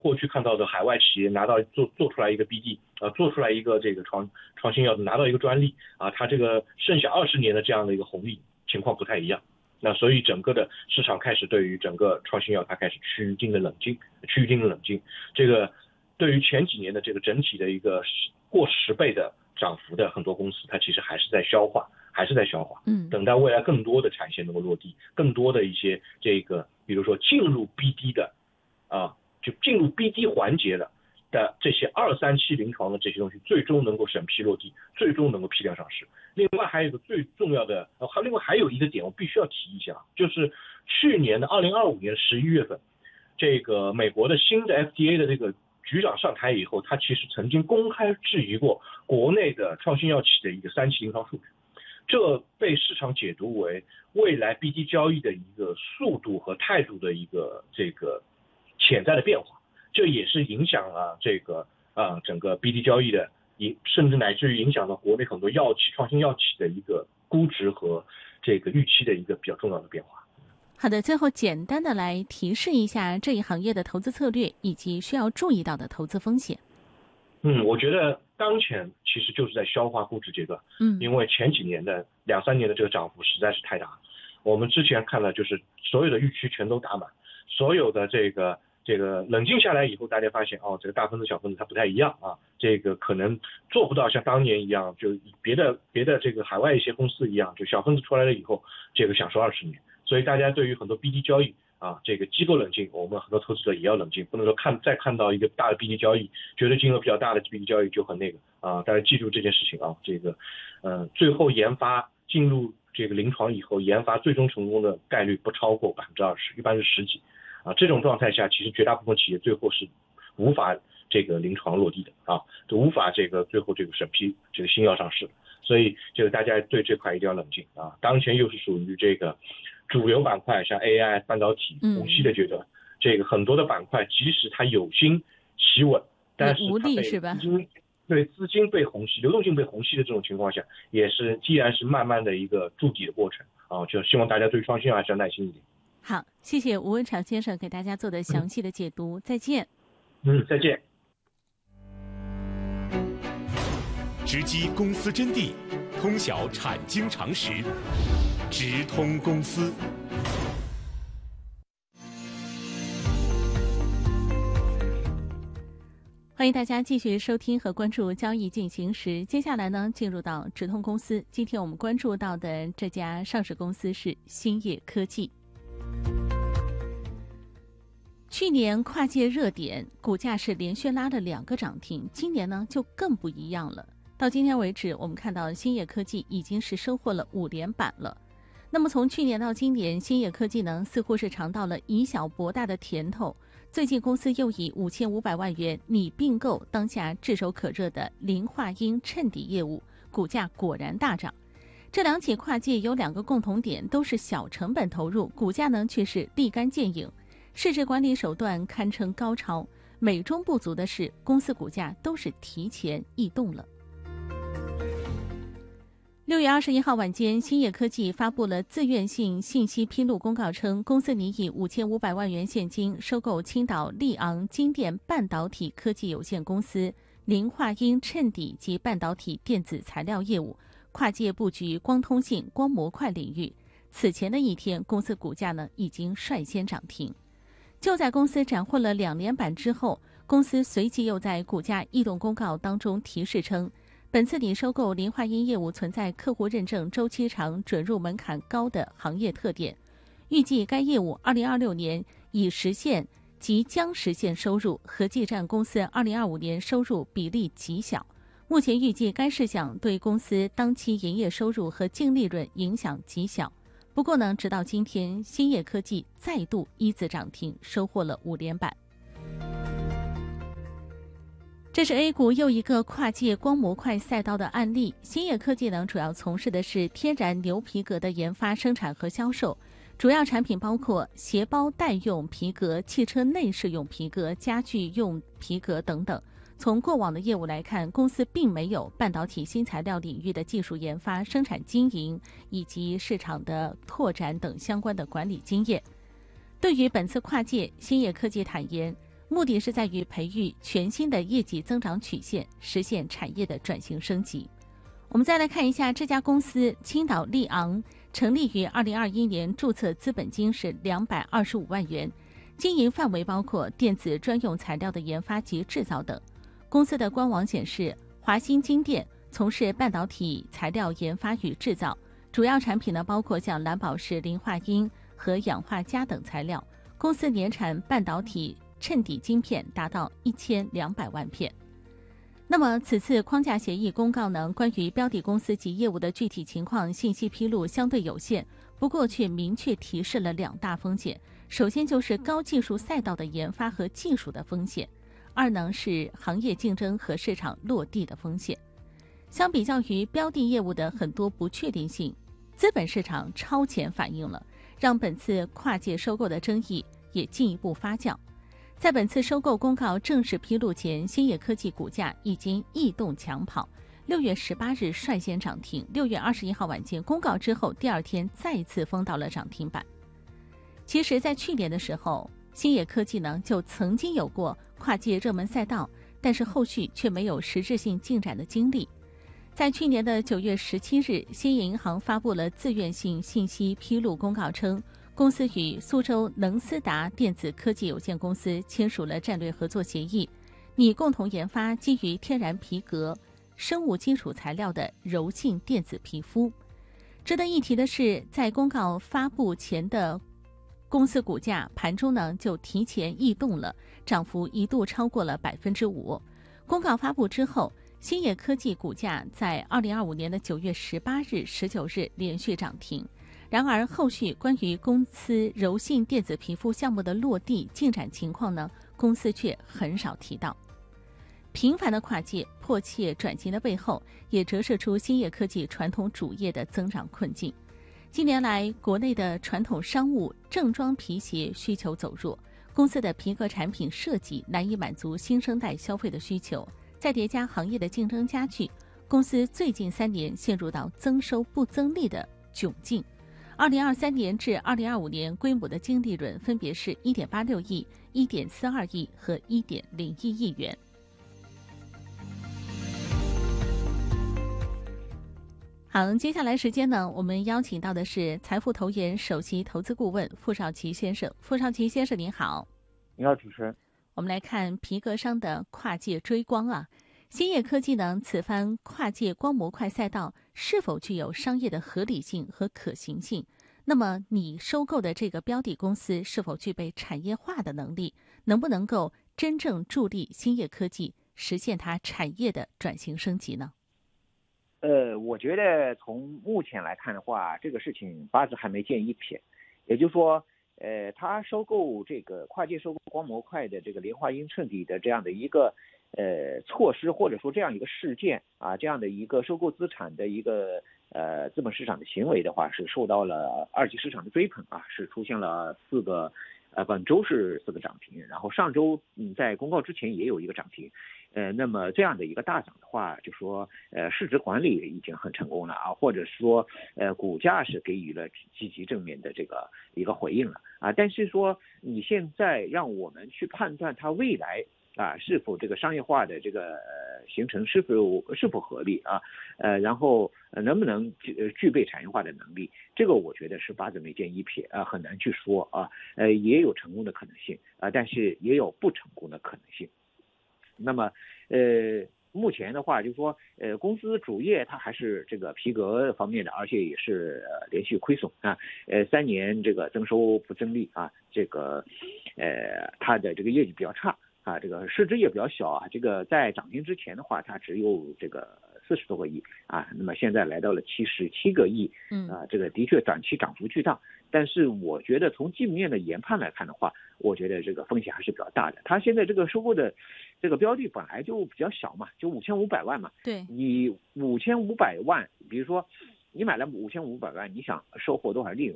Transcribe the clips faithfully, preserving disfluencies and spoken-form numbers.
过去看到的海外企业拿到做做出来一个 B D 啊、呃，做出来一个这个创创新药拿到一个专利啊，它这个剩下二十年的这样的一个红利情况不太一样。那所以整个的市场开始对于整个创新药它开始趋于一定的冷静，趋于一定的冷静。这个对于前几年的这个整体的一个过十倍的涨幅的很多公司，它其实还是在消化，还是在消化。 嗯， 等待未来更多的产线能够落地，更多的一些这个，比如说进入 B D 的，啊，就进入 B D 环节的的这些二三期临床的这些东西，最终能够审批落地，最终能够批量上市。另外还有一个最重要的，呃，另外还有一个点我必须要提一下，就是去年的二零二五年十一月份，这个美国的新的 F D A 的这个局长上台以后，他其实曾经公开质疑过国内的创新药企的一个三期临床数据，这被市场解读为未来 B D 交易的一个速度和态度的一个这个潜在的变化，这也是影响了这个啊、呃、整个 B D 交易的，甚至乃至于影响到国内很多药企、创新药企的一个估值和这个预期的一个比较重要的变化。 好的，最后简单的来提示一下这一行业的投资策略以及需要注意到的投资风险。 嗯，我觉得当前其实就是在消化估值阶段。 嗯， 因为前几年的两三年的这个涨幅实在是太大，我们之前看了就是所有的预期全都打满，所有的这个这个冷静下来以后，大家发现哦，这个大分子小分子它不太一样啊，这个可能做不到像当年一样，就别的别的这个海外一些公司一样，就小分子出来了以后，这个享受二十年。所以大家对于很多 B D 交易啊，这个机构冷静，我们很多投资者也要冷静，不能说看再看到一个大的 B D 交易，觉得金额比较大的 B D 交易就很那个啊，大家记住这件事情啊，这个呃最后研发进入这个临床以后，研发最终成功的概率不超过百分之二十，一般是十几啊，这种状态下，其实绝大部分企业最后是无法这个临床落地的啊，就无法这个最后这个审批这个新药上市，所以这个大家对这块一定要冷静啊，当前又是属于这个主流板块，像 A I、半导体、虹吸的阶段，嗯、这个很多的板块，即使它有心企稳，但是它被资金对资金被虹吸、流动性被虹吸的这种情况下，也是既然是慢慢的一个筑底的过程啊，就希望大家对创新还是要耐心一点。 好，谢谢吴文长先生给大家做的详细的解读，嗯、再见。 嗯，再见。 直击公司真谛，通晓产经常识，直通公司。 欢迎大家继续收听和关注交易进行时。接下来呢，进入到直通公司。今天我们关注到的这家上市公司是兴业科技。去年跨界热点，股价是连续拉了两个涨停，今年呢就更不一样了。到今天为止，我们看到兴业科技已经是收获了五连板了。那么从去年到今年，兴业科技呢似乎是尝到了以小博大的甜头。最近公司又以五千五百万元拟并购当下炙手可热的磷化铟衬底业务，股价果然大涨。这两起跨界有两个共同点，都是小成本投入，股价呢却是立竿见影。市值管理手段堪称高超，美中不足的是，公司股价都是提前异动了。六月二十一号晚间，兴业科技发布了自愿性信息披露公告称，公司拟以五千五百万元现金收购青岛利昂金电半导体科技有限公司磷化铟衬底及半导体电子材料业务，跨界布局光通信、光模块领域。此前的一天，公司股价呢已经率先涨停。就在公司斩获了两连板之后，公司随即又在股价异动公告当中提示称，本次拟收购磷化铟业务存在客户认证周期长、准入门槛高的行业特点，预计该业务二零二六年已实现即将实现收入，合计占公司二零二五年收入比例极小。目前预计该事项对公司当期营业收入和净利润影响极小。不过呢，直到今天，兴业科技再度一字涨停，收获了五连板。这是 A 股又一个跨界光模块赛道的案例。兴业科技呢，主要从事的是天然牛皮革的研发、生产和销售，主要产品包括鞋包代用皮革、汽车内饰用皮革、家具用皮革等等。从过往的业务来看，公司并没有半导体新材料领域的技术研发、生产经营以及市场的拓展等相关的管理经验。对于本次跨界，兴业科技坦言， 目的是在于培育全新的业绩增长曲线，实现产业的转型升级。我们再来看一下这家公司青岛利昂，成立于二零二一年，注册资本金是两百二十五万元，经营范围包括电子专用材料的研发及制造等。公司的官网显示，华新金电从事半导体材料研发与制造，主要产品呢包括像蓝宝石、磷化铟和氧化镓等材料。公司年产半导体衬底晶片达到一千两百万片。那么此次框架协议公告呢，关于标的公司及业务的具体情况信息披露相对有限，不过却明确提示了两大风险。首先就是高技术赛道的研发和技术的风险，二呢是行业竞争和市场落地的风险。相比较于标的业务的很多不确定性，资本市场超前反应了，让本次跨界收购的争议也进一步发酵。在本次收购公告正式披露前，兴业科技股价已经异动抢跑，六月十八日率先涨停，六月二十一号晚间公告之后，第二天再次封到了涨停板。其实在去年的时候，兴业科技呢就曾经有过跨界热门赛道，但是后续却没有实质性进展的经历。在去年的九月十七日，兴业银行发布了自愿性信息披露公告称，公司与苏州能思达电子科技有限公司签署了战略合作协议，拟共同研发基于天然皮革、生物基础材料的柔性电子皮肤。值得一提的是，在公告发布前的公司股价盘中呢就提前异动了，涨幅一度超过了百分之五。公告发布之后，兴业科技股价在二零二五年的九月十八日、十九日连续涨停。然而，后续关于公司柔性电子皮肤项目的落地进展情况呢，公司却很少提到。频繁的跨界、迫切转型的背后，也折射出兴业科技传统主业的增长困境。近年来，国内的传统商务正装皮鞋需求走弱，公司的皮革产品设计难以满足新生代消费的需求，再叠加行业的竞争加剧，公司最近三年陷入到增收不增利的窘境。二零二三年至二零二五年规模的净利润分别是 一点八六亿、一点四二亿和 一点零一亿元。好，接下来时间呢，我们邀请到的是财富投研首席投资顾问傅少奇先生。傅少奇先生您好。 你好，主持人。 我们来看皮革商的跨界追光啊，兴业科技呢此番跨界光模块赛道是否具有商业的合理性和可行性？那么你收购的这个标的公司是否具备产业化的能力？能不能够真正助力兴业科技实现它产业的转型升级呢？ 呃，我觉得从目前来看的话，这个事情八字还没见一撇。也就是说，呃，他收购这个跨界收购光模块的这个磷化铟衬底的这样的一个呃措施，或者说这样一个事件啊，这样的一个收购资产的一个呃资本市场的行为的话，是受到了二级市场的追捧啊，是出现了四个。呃，本周是四个涨停，然后上周嗯在公告之前也有一个涨停，呃，那么这样的一个大涨的话，就说呃市值管理已经很成功了啊，或者说呃股价是给予了积极正面的这个一个回应了啊，但是说你现在让我们去判断它未来啊是否这个商业化的这个呃形成是否是否合理啊，呃，然后能不能具具备产业化的能力，这个我觉得是八字没见一撇啊，很难去说啊，呃，也有成功的可能性啊，但是也有不成功的可能性。那么，呃。目前的话，就是说，呃，公司主业它还是这个皮革方面的，而且也是、呃、连续亏损啊，呃，三年这个增收不增利啊，这个，呃，它的这个业绩比较差啊，这个市值也比较小啊，这个在涨停之前的话，它只有这个四十多个亿啊，那么现在来到了七十七个亿，嗯啊，这个的确短期涨幅巨大，但是我觉得从基本面的研判来看的话，我觉得这个风险还是比较大的。它现在这个收购的这个标的本来就比较小嘛，就五千五百万嘛。对，你五千五百万，比如说你买了五千五百万，你想收获多少利润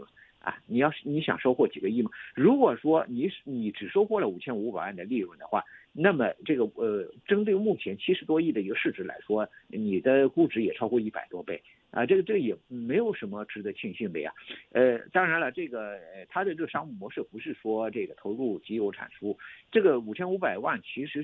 啊，你要是你想收获几个亿吗？如果说你你只收获了五千五百万的利润的话，那么这个呃，针对目前七十多亿的一个市值来说，你的估值也超过一百多倍啊，这个这个也没有什么值得庆幸的呀。呃，当然了，这个呃它的这个商务模式不是说这个投入即有产出，这个五千五百万其实